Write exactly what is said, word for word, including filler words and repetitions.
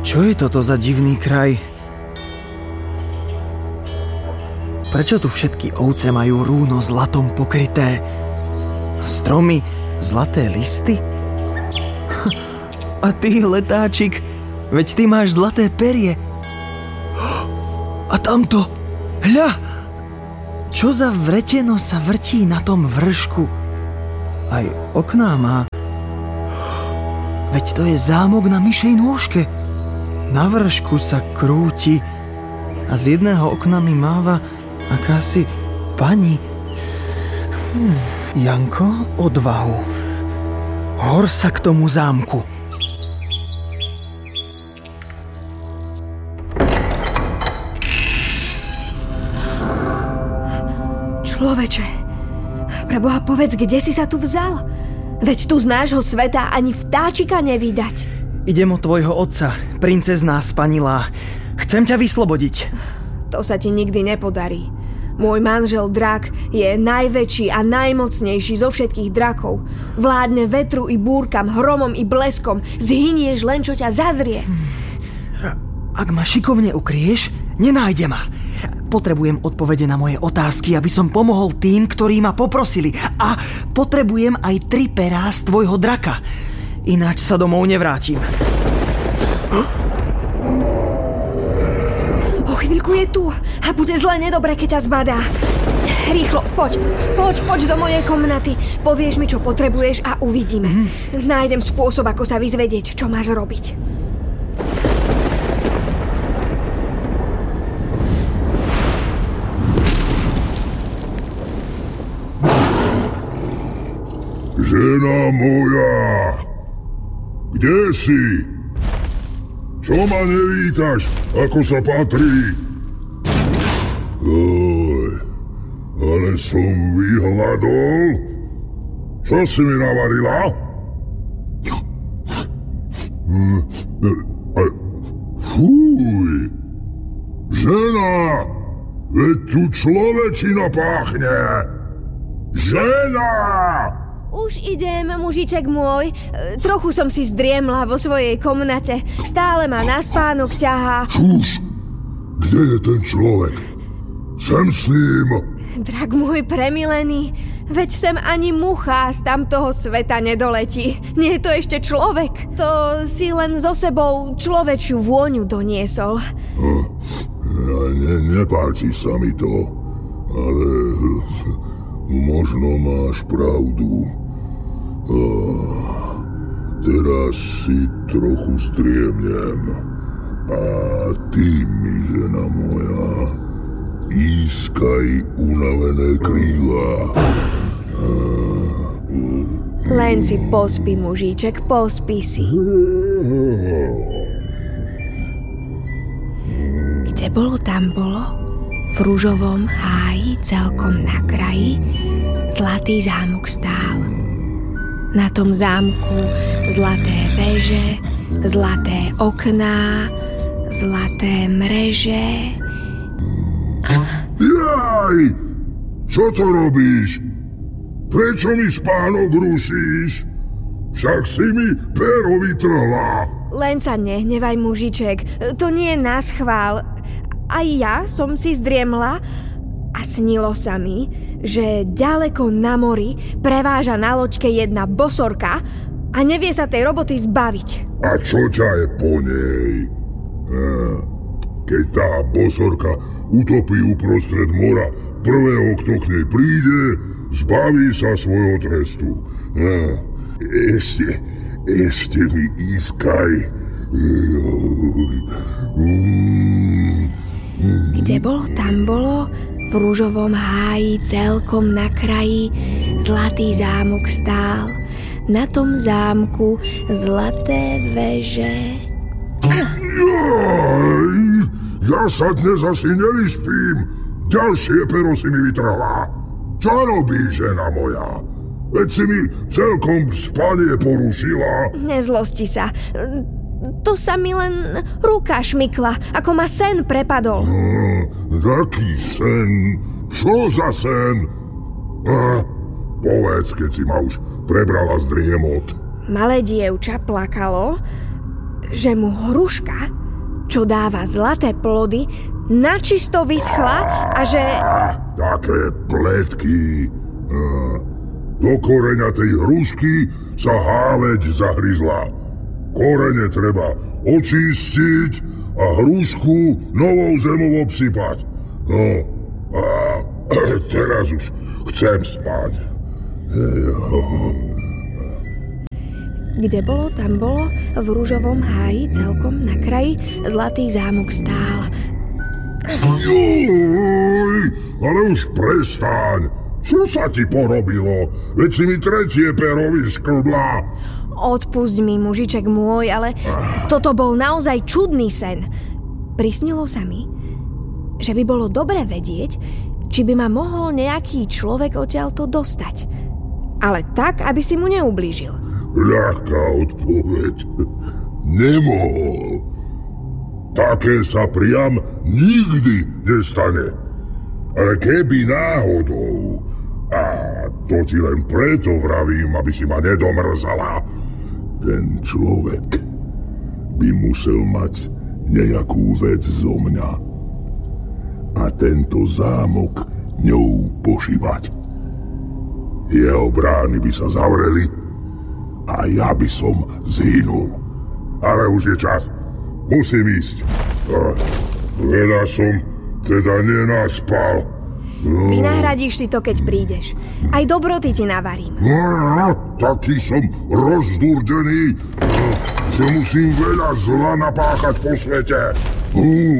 Čo je toto za divný kraj? Prečo tu všetky ovce majú rúno zlatom pokryté? Stromy zlaté listy? A ty, letáčik, veď ty máš zlaté perie. A tamto, hľa! Čo za vreteno sa vrtí na tom vršku? Aj okná má. Veď to je zámok na myšej nôžke. Na vršku sa krúti a z jedného okna mi máva akási pani. Hm, Janko, odvahu. Hor sa k tomu zámku. Človeče, preboha povedz, kde si sa tu vzal? Veď tu z nášho sveta ani vtáčika nevídať. Idem od tvojho otca, princezná spanilá. Chcem ťa vyslobodiť. To sa ti nikdy nepodarí. Môj manžel drak je najväčší a najmocnejší zo všetkých drakov. Vládne vetru i búrkam, hromom i bleskom. Zhynieš len, čo ťa zazrie. Ak ma šikovne ukrieš, nenájde ma. Potrebujem odpovede na moje otázky, aby som pomohol tým, ktorí ma poprosili. A potrebujem aj tri perá z tvojho draka. Ináč sa domov nevrátim. O chvíľku je tu a bude zle nedobre, keď ťa zbadá. Rýchlo, poď, poď, poď do mojej komnaty. Povieš mi, čo potrebuješ a uvidíme. Mm-hmm. Nájdem spôsob, ako sa vyzvedieť, čo máš robiť. Žena moja, kde si? Čo ma nevítaš, ako sa patrí? Oj, ale som vyhľadol. Čo si mi navarila? Fúj, žena, veď tu človečina páchne. Žena! Už idem, mužiček môj. Trochu som si zdriemla vo svojej komnate. Stále ma na spánok ťahá. Čuž! Kde je ten človek? Sem s ním! Drak môj premilený, veď sem ani mucha z tamtoho sveta nedoletí. Nie je to ešte človek. To si len so sebou človečiu vôňu doniesol. Hm, ja, ne, nepáči sa mi to, ale možno máš pravdu. Ah, teraz si trochu striemnem. A ty mi, žena moja, ískaj unavené krídla. Ah, Len si pospí, mužíček, pospí si. Kde bolo, tam bolo. V ružovom háji celkom na kraji zlatý zámok stál. Na tom zámku zlaté veže, zlaté okná, zlaté mreže. Jaj! Čo to robíš? Prečo mi spánok rušíš? Však si mi pero vytrhla. Len sa nehnevaj, mužiček, to nie je naschvál. Aj ja som si zdriemla a snilo sa mi, že ďaleko na mori preváža na loďke jedna bosorka a nevie sa tej roboty zbaviť. A čo ťa je po nej? Keď tá bosorka utopí uprostred mora prvého, kto k nej príde, zbaví sa svojho trestu. Ešte, ešte mi ískaj. Kde bolo, tam bolo, v rúžovom háji celkom na kraji zlatý zámok stál. Na tom zámku zlaté veže. Jaj, ja sa dnes asi nevyspím. Ďalšie pero si mi vytrhla. Čo robíš, žena moja? Veď si mi celkom spanie porušila. Nezlosti sa. To sa mi len ruka šmykla, ako ma sen prepadol. Hmm, taký sen? Čo za sen? Ah, povedz, keď si ma už prebrala z driemot. Malé dievča plakalo. že mu hruška, čo dáva zlaté plody, načisto vyschla a že... Také pletky. Do koreňa tej hrušky sa háveť zahryzla. Korene treba očistiť a hrušku novou zemou obsypať. No, a teraz už chcem spať. Kde bolo, tam bolo, v rúžovom háji celkom na kraji zlatý zámok stál. Juj, ale už prestaň. Čo sa ti porobilo? Veď si mi tretie pero vyšklbla. Odpusť mi, mužiček môj, ale toto bol naozaj čudný sen. Prisnilo sa mi, že by bolo dobre vedieť, či by ma mohol nejaký človek odtiaľto dostať. Ale tak, aby si mu neublížil. Ľahká odpoveď. Nemohol. Také sa priam nikdy nestane. Ale keby náhodou, a to ti len preto vravím, aby si ma nedomrzala, ten človek by musel mať nejakú vec zo mňa a tento zámok ňou pošívať. Jeho brány by sa zavreli a ja by som zhynul. Ale už je čas. Musím ísť. A veľa som teda nenaspal. No. Vynahradíš si to, keď prídeš. Aj dobroty ti navarím. No, taký som rozdúrdený, že musím veľa zla napáchať po svete. Uh.